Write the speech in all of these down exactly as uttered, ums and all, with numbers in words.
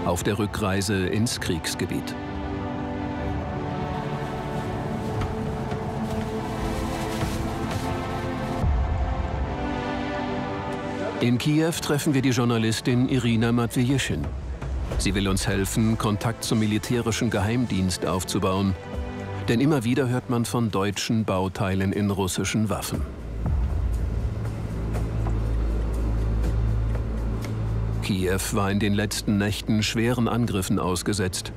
auf der Rückreise ins Kriegsgebiet. In Kiew treffen wir die Journalistin Irina Matvejeschin. Sie will uns helfen, Kontakt zum militärischen Geheimdienst aufzubauen. Denn immer wieder hört man von deutschen Bauteilen in russischen Waffen. Kiew war in den letzten Nächten schweren Angriffen ausgesetzt.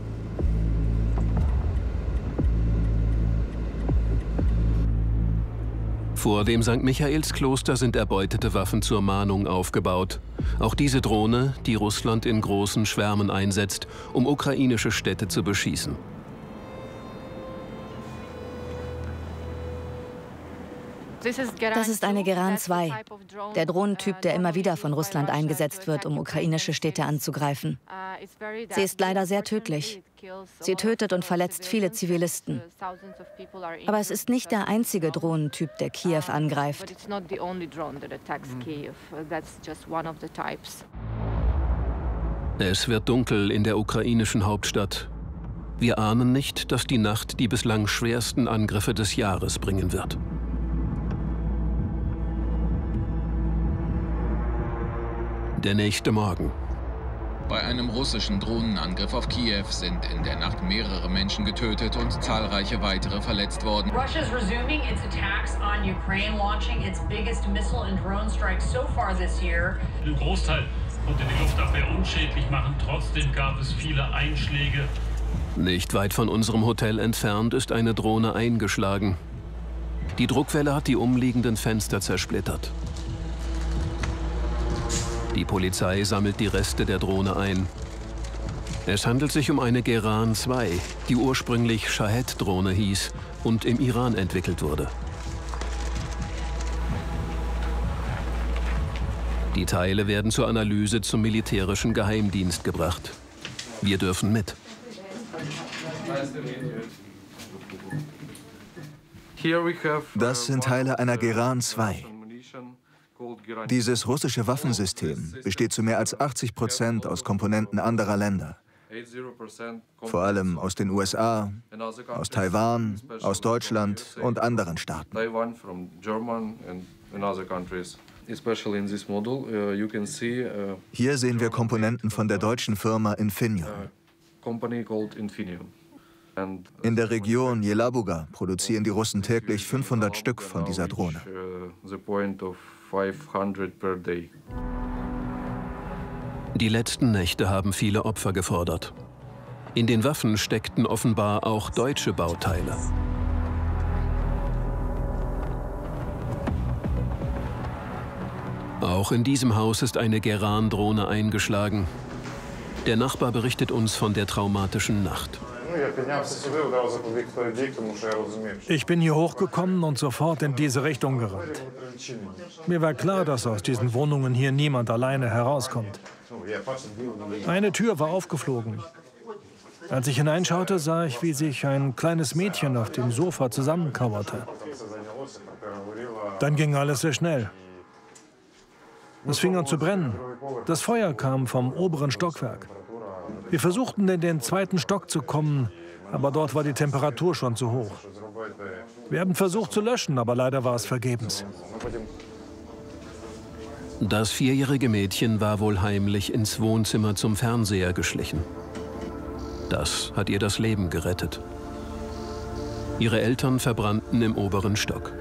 Vor dem Sankt Michaelskloster sind erbeutete Waffen zur Mahnung aufgebaut. Auch diese Drohne, die Russland in großen Schwärmen einsetzt, um ukrainische Städte zu beschießen. Das ist eine Geran zwei, der Drohnentyp, der immer wieder von Russland eingesetzt wird, um ukrainische Städte anzugreifen. Sie ist leider sehr tödlich. Sie tötet und verletzt viele Zivilisten. Aber es ist nicht der einzige Drohnentyp, der Kiew angreift. Es wird dunkel in der ukrainischen Hauptstadt. Wir ahnen nicht, dass die Nacht die bislang schwersten Angriffe des Jahres bringen wird. Der nächste Morgen. Bei einem russischen Drohnenangriff auf Kiew sind in der Nacht mehrere Menschen getötet und zahlreiche weitere verletzt worden. Russia is resuming its attacks on Ukraine, launching its biggest missile and drone strikes so far this year. Den Großteil konnte die Luftabwehr unschädlich machen. Trotzdem gab es viele Einschläge. Nicht weit von unserem Hotel entfernt ist eine Drohne eingeschlagen. Die Druckwelle hat die umliegenden Fenster zersplittert. Die Polizei sammelt die Reste der Drohne ein. Es handelt sich um eine Geran zwei, die ursprünglich Shahed-Drohne hieß und im Iran entwickelt wurde. Die Teile werden zur Analyse zum militärischen Geheimdienst gebracht. Wir dürfen mit. Das sind Teile einer Geran zwei. Dieses russische Waffensystem besteht zu mehr als achtzig Prozent aus Komponenten anderer Länder. Vor allem aus den U S A, aus Taiwan, aus Deutschland und anderen Staaten. Hier sehen wir Komponenten von der deutschen Firma Infineon. In der Region Jelabuga produzieren die Russen täglich fünfhundert Stück von dieser Drohne. Die letzten Nächte haben viele Opfer gefordert. In den Waffen steckten offenbar auch deutsche Bauteile. Auch in diesem Haus ist eine Geran-Drohne eingeschlagen. Der Nachbar berichtet uns von der traumatischen Nacht. Ich bin hier hochgekommen und sofort in diese Richtung gerannt. Mir war klar, dass aus diesen Wohnungen hier niemand alleine herauskommt. Eine Tür war aufgeflogen. Als ich hineinschaute, sah ich, wie sich ein kleines Mädchen auf dem Sofa zusammenkauerte. Dann ging alles sehr schnell. Es fing an zu brennen. Das Feuer kam vom oberen Stockwerk. Wir versuchten, in den zweiten Stock zu kommen, aber dort war die Temperatur schon zu hoch. Wir haben versucht zu löschen, aber leider war es vergebens. Das vierjährige Mädchen war wohl heimlich ins Wohnzimmer zum Fernseher geschlichen. Das hat ihr das Leben gerettet. Ihre Eltern verbrannten im oberen Stock.